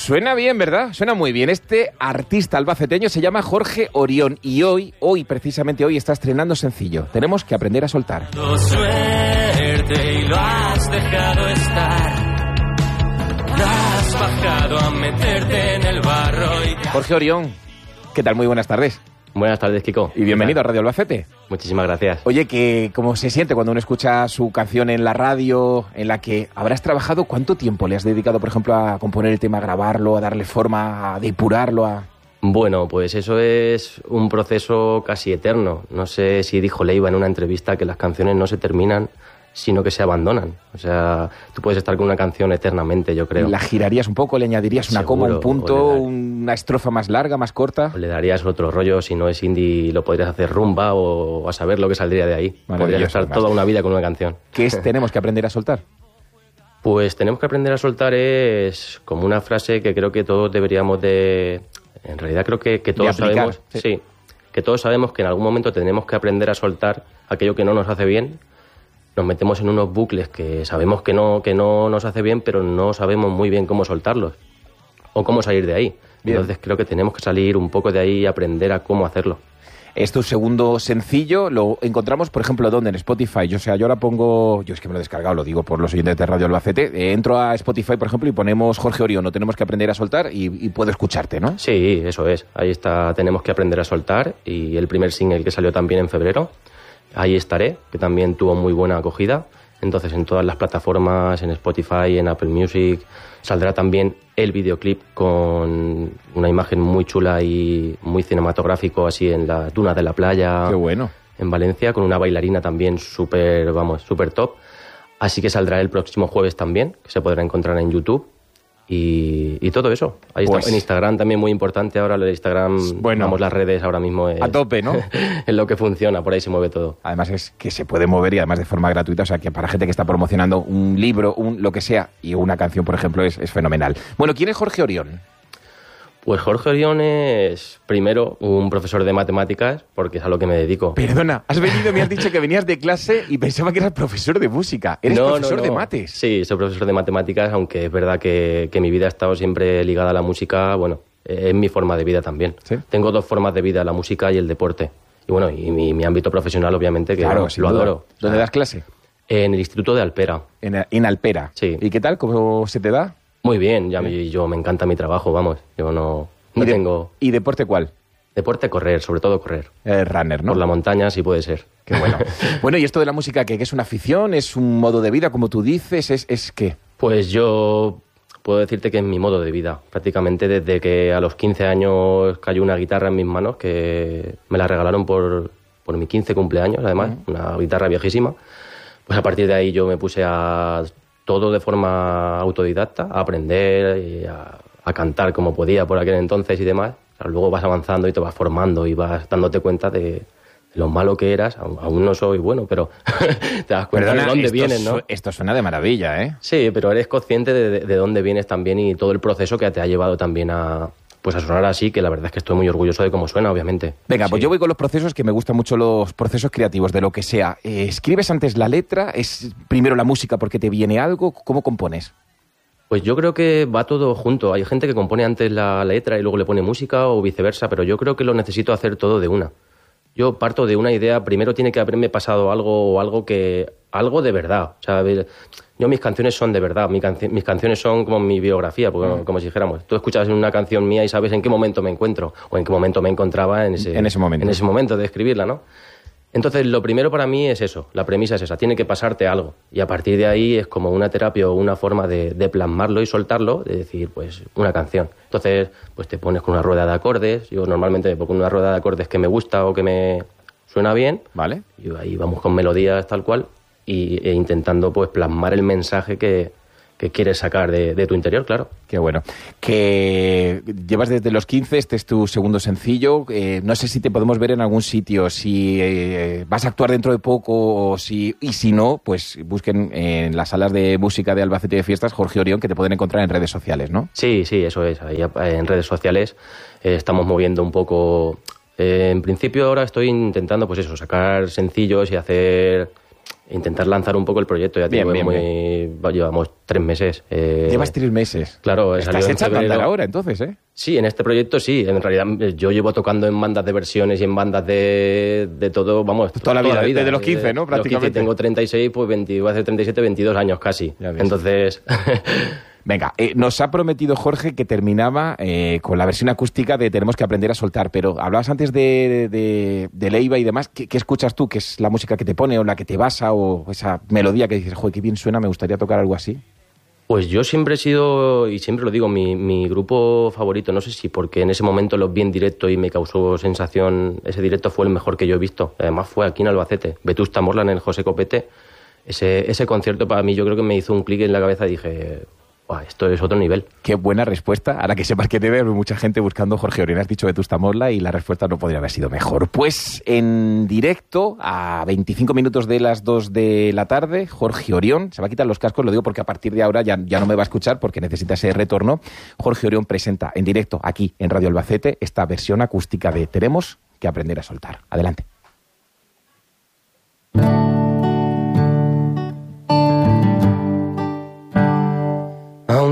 Suena bien, ¿verdad? Suena muy bien. Este artista albaceteño se llama Jorge Orión y precisamente hoy, está estrenando sencillo. Tenemos que aprender a soltar. Suerte y lo has dejado estar. Has bajado a meterte en el barro y... Jorge Orión, ¿qué tal? Muy buenas tardes. Buenas tardes, Kiko. Y bienvenido a Radio Albacete. Muchísimas gracias. Oye, ¿cómo se siente cuando uno escucha su canción en la radio, en la que habrás trabajado? ¿Cuánto tiempo le has dedicado, por ejemplo, a componer el tema, a grabarlo, a darle forma, a depurarlo? Bueno, pues eso es un proceso casi eterno. No sé si dijo Leiva en una entrevista que las canciones no se terminan, sino que se abandonan. O sea, tú puedes estar con una canción eternamente, yo creo. ¿La girarías un poco? ¿Le añadirías una coma, un punto, una estrofa más larga, más corta? O le darías otro rollo. Si no es indie, lo podrías hacer rumba o a saber lo que saldría de ahí. Podrías estar toda una vida con una canción. ¿Qué tenemos que aprender a soltar? Pues tenemos que aprender a soltar es como una frase que creo que todos deberíamos de... En realidad creo que todos sabemos... Sí, que todos sabemos que en algún momento tenemos que aprender a soltar aquello que no nos hace bien. Nos metemos en unos bucles que sabemos que no nos hace bien, pero no sabemos muy bien cómo soltarlos o cómo salir de ahí. Bien. Entonces creo que tenemos que salir un poco de ahí y aprender a cómo hacerlo. Es tu segundo sencillo, lo encontramos, por ejemplo, ¿dónde? En Spotify. Yo ahora pongo, yo es que me lo he descargado, lo digo por los oyentes de Radio Albacete, entro a Spotify, por ejemplo, y ponemos Jorge Orión, no tenemos que aprender a soltar y puedo escucharte, ¿no? Sí, eso es. Ahí está, tenemos que aprender a soltar, y el primer single que salió también en febrero, Ahí estaré, que también tuvo muy buena acogida. Entonces en todas las plataformas, en Spotify, en Apple Music, saldrá también el videoclip con una imagen muy chula y muy cinematográfico, así en las dunas de la playa. ¡Qué bueno! En Valencia, con una bailarina también súper top. Así que saldrá el próximo jueves también, que se podrá encontrar en YouTube. Y todo eso. Ahí pues, está en Instagram también, muy importante ahora. El Instagram, bueno, vamos, las redes ahora mismo es, a tope, ¿no? Es lo que funciona, por ahí se mueve todo. Además es que se puede mover y además de forma gratuita, o sea que para gente que está promocionando un libro, lo que sea, y una canción, por ejemplo, es fenomenal. Bueno, ¿quién es Jorge Orión? Pues Jorge Orión es, primero, un profesor de matemáticas, porque es a lo que me dedico. Perdona, has venido, me has dicho que venías de clase y pensaba que eras profesor de música. ¿Eres profesor de mates? Sí, soy profesor de matemáticas, aunque es verdad que mi vida ha estado siempre ligada a la música. Bueno, es mi forma de vida también. ¿Sí? Tengo dos formas de vida, la música y el deporte. Y bueno, y mi ámbito profesional, obviamente, que claro, lo adoro. ¿Dónde das clase? En el Instituto de Alpera. En Alpera. Sí. ¿Y qué tal? ¿Cómo se te da? Muy bien, yo me encanta mi trabajo, vamos. Yo no tengo... ¿Y deporte cuál? Deporte, correr, sobre todo correr. Runner, ¿no? Por la montaña, sí puede ser. Qué bueno. Bueno, ¿y esto de la música qué? ¿Es una afición? ¿Es un modo de vida, como tú dices? ¿Es qué? Pues yo puedo decirte que es mi modo de vida. Prácticamente desde que a los 15 años cayó una guitarra en mis manos, que me la regalaron por mi 15 cumpleaños, además, una guitarra viejísima. Pues a partir de ahí yo me puse a todo de forma autodidacta, a aprender y a cantar como podía por aquel entonces y demás. O sea, luego vas avanzando y te vas formando y vas dándote cuenta de lo malo que eras. Aún no soy bueno, pero te das cuenta de dónde vienes, ¿no? Esto suena de maravilla, ¿eh? Sí, pero eres consciente de dónde vienes también y todo el proceso que te ha llevado también a sonar así, que la verdad es que estoy muy orgulloso de cómo suena, obviamente. Venga, sí. Pues yo voy con los procesos, que me gustan mucho los procesos creativos de lo que sea. ¿Escribes antes la letra? ¿Es primero la música porque te viene algo? ¿Cómo compones? Pues yo creo que va todo junto. Hay gente que compone antes la letra y luego le pone música o viceversa, pero yo creo que lo necesito hacer todo de una. Yo parto de una idea, primero tiene que haberme pasado algo de verdad. O sea, mis canciones son de verdad, mis canciones son como mi biografía, como si dijéramos. Tú escuchas una canción mía y sabes en qué momento me encuentro o en qué momento me encontraba en ese momento de escribirla, ¿no? Entonces, lo primero para mí es eso, la premisa es esa, tiene que pasarte algo. Y a partir de ahí es como una terapia o una forma de plasmarlo y soltarlo, de decir, pues, una canción. Entonces, pues te pones con una rueda de acordes. Yo normalmente me pongo una rueda de acordes que me gusta o que me suena bien. Vale. Y ahí vamos con melodías tal cual e intentando, pues, plasmar el mensaje que quieres sacar de tu interior, claro. Qué bueno. Que llevas desde los 15, este es tu segundo sencillo. No sé si te podemos ver en algún sitio, si vas a actuar dentro de poco y si no, pues busquen en las salas de música de Albacete de Fiestas Jorge Orión, que te pueden encontrar en redes sociales, ¿no? Sí, eso es. Ahí en redes sociales estamos moviendo un poco. En principio ahora estoy intentando, pues eso, sacar sencillos y hacer intentar lanzar un poco el proyecto. Ya te digo, llevamos 3 meses. Llevas 3 meses. Claro, estás echando a andar ahora, entonces, ¿eh? Sí, en este proyecto sí. En realidad yo llevo tocando en bandas de versiones y en bandas de todo, vamos, toda la vida. Desde los 15, ¿no? Prácticamente. Tengo 36, pues voy a hacer 37, 22 años casi. Entonces... Venga, nos ha prometido Jorge que terminaba con la versión acústica de Tenemos que aprender a soltar, pero hablabas antes de Leiva y demás. ¿Qué escuchas tú? ¿Qué es la música que te pone o la que te basa o esa melodía que dices, joder, qué bien suena, me gustaría tocar algo así? Pues yo siempre he sido, y siempre lo digo, mi grupo favorito, no sé si porque en ese momento los vi en directo y me causó sensación, ese directo fue el mejor que yo he visto, además fue aquí en Albacete, Vetusta Morla en el José Copete, ese concierto para mí yo creo que me hizo un clic en la cabeza y dije... esto es otro nivel. Qué buena respuesta. Ahora que sepas que debe haber mucha gente buscando Jorge Orión. Has dicho Vetusta Morla y la respuesta no podría haber sido mejor. Pues en directo, a 25 minutos de las 2 de la tarde, Jorge Orión, se va a quitar los cascos, lo digo porque a partir de ahora ya no me va a escuchar porque necesita ese retorno. Jorge Orión presenta en directo aquí en Radio Albacete esta versión acústica de Tenemos que aprender a soltar. Adelante.